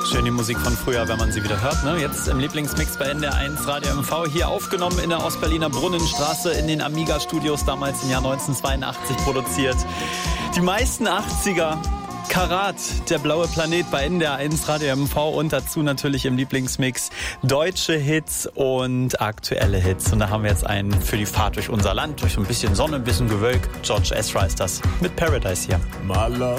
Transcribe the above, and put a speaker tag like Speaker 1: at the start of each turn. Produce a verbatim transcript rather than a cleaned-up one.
Speaker 1: Schön die Musik von früher, wenn man sie wieder hört. Ne? Jetzt im Lieblingsmix bei N D R eins Radio M V. Hier aufgenommen in der Ostberliner Brunnenstraße in den Amiga-Studios, damals im Jahr neunzehnhundertzweiundachtzig produziert. Die meisten achtziger Karat, der blaue Planet bei N D R eins Radio M V und dazu natürlich im Lieblingsmix deutsche Hits und aktuelle Hits. Und da haben wir jetzt einen für die Fahrt durch unser Land, durch so ein bisschen Sonne, ein bisschen Gewölk. George Ezra ist das mit Paradise hier.
Speaker 2: Maler.